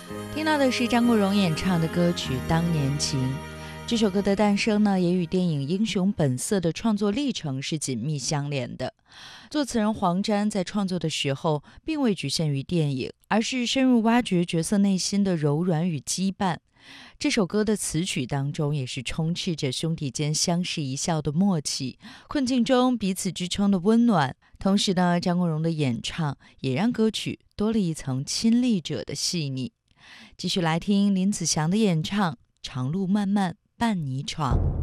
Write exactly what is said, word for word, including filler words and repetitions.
听到的是张国荣演唱的歌曲《当年情》。这首歌的诞生呢，也与电影《英雄本色》的创作历程是紧密相连的。作词人黄沾在创作的时候，并未局限于电影，而是深入挖掘角色内心的柔软与羁绊。这首歌的词曲当中，也是充斥着兄弟间相视一笑的默契，困境中彼此支撑的温暖。同时呢，张国荣的演唱也让歌曲多了一层亲历者的细腻。继续来听林子祥的演唱《长路漫漫伴你闯》。